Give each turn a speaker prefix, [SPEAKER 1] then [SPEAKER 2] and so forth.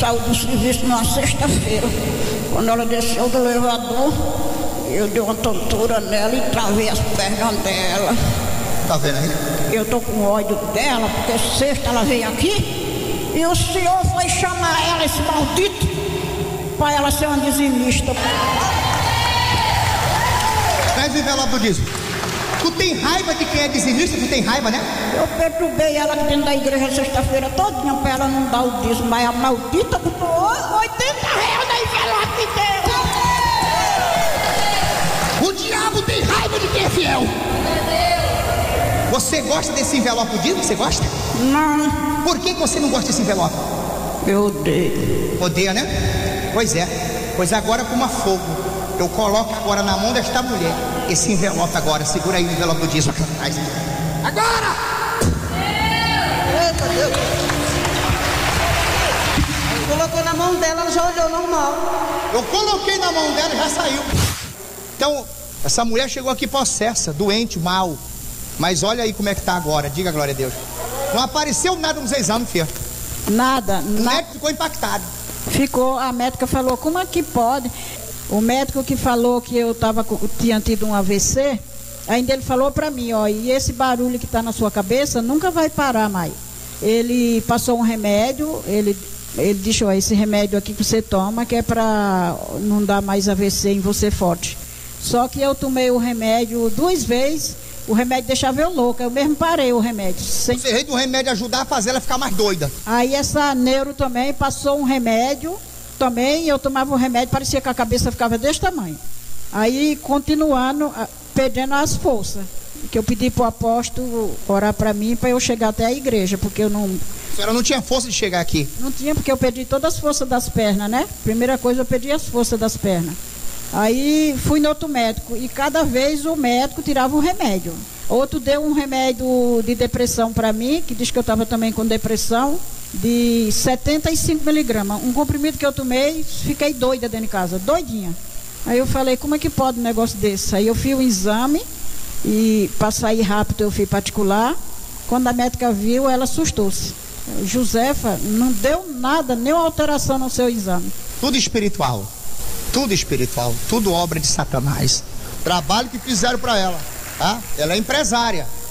[SPEAKER 1] saiu do serviço numa sexta-feira. Quando ela desceu do elevador, eu dei uma tontura nela e travei as pernas dela.
[SPEAKER 2] Tá vendo aí?
[SPEAKER 1] Eu tô com ódio dela, porque sexta ela veio aqui e o senhor foi chamar ela, esse maldito, para ela ser uma dizimista.
[SPEAKER 2] Traz o envelope do dízimo. Tu tem raiva de quem é dizimista? Tu tem raiva, né?
[SPEAKER 1] Eu perturbei ela aqui dentro da igreja sexta-feira todinha para ela não dar o dízimo, mas a maldita botou R$80 na envelope dela.
[SPEAKER 2] O diabo tem raiva de quem é fiel. Você gosta desse envelope do dízimo? Você gosta?
[SPEAKER 1] Não.
[SPEAKER 2] Por que você não gosta desse envelope?
[SPEAKER 1] Eu odeio.
[SPEAKER 2] Odeia, né? Pois é. Pois agora com uma fogo, eu coloco agora na mão desta mulher esse envelope agora. Segura aí o envelope do dízimo. Agora!
[SPEAKER 1] Eita Deus.
[SPEAKER 3] Colocou na mão dela, ela já olhou normal.
[SPEAKER 2] Eu coloquei na mão dela e já saiu. Então, essa mulher chegou aqui possessa, doente, mal. Mas olha aí como é que tá agora. Diga glória a Deus. Não apareceu nada nos exames, filha.
[SPEAKER 1] Nada.
[SPEAKER 2] O médico ficou impactado.
[SPEAKER 1] Ficou, a médica falou, como é que pode? O médico que falou que eu tinha tido um AVC, ainda ele falou para mim, ó, e esse barulho que está na sua cabeça nunca vai parar mais. Ele passou um remédio, ele disse, ó, esse remédio aqui que você toma, que é para não dar mais AVC em você forte. Só que eu tomei o remédio 2 vezes, o remédio deixava eu louca, eu mesmo parei o remédio.
[SPEAKER 2] Você veio do remédio ajudar a fazer ela ficar mais doida.
[SPEAKER 1] Aí essa neuro também passou um remédio, também eu tomava o remédio, parecia que a cabeça ficava desse tamanho. Aí continuando, perdendo as forças, que eu pedi para o apóstolo orar para mim, para eu chegar até a igreja, porque eu não...
[SPEAKER 2] A senhora não tinha força de chegar aqui?
[SPEAKER 1] Não tinha, porque eu perdi todas as forças das pernas, né? Primeira coisa, eu perdi as forças das pernas. Aí fui no outro médico e cada vez o médico tirava um remédio. Outro deu um remédio de depressão para mim, que diz que eu estava também com depressão, de 75 miligramas. Um comprimido que eu tomei, fiquei doida dentro de casa, doidinha. Aí eu falei, como é que pode um negócio desse? Aí eu fiz o exame e para sair rápido eu fui particular. Quando a médica viu, ela assustou-se. Josefa, não deu nada, nenhuma alteração no seu exame.
[SPEAKER 2] Tudo espiritual. Tudo espiritual, tudo obra de Satanás. Trabalho que fizeram para ela, tá? Ela é empresária.